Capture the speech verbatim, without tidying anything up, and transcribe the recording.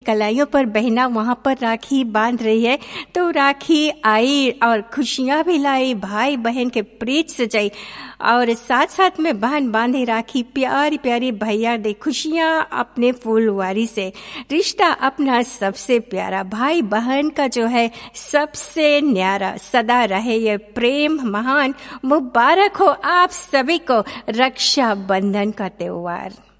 कलाइयों पर बहना वहां पर राखी बांध रही है, तो राखी आई और खुशियां भी लाई, भाई बहन के प्रीत सजाई और साथ साथ में बहन बांधे राखी, प्यारी प्यारी भैया दे खुशियां अपने फूलवारी से। रिश्ता अपना सबसे प्यारा, भाई बहन का जो है सबसे न्यारा, सदा रहे ये प्रेम महान। मुबारक हो आप सभी को रक्षा बंधन का त्योहार।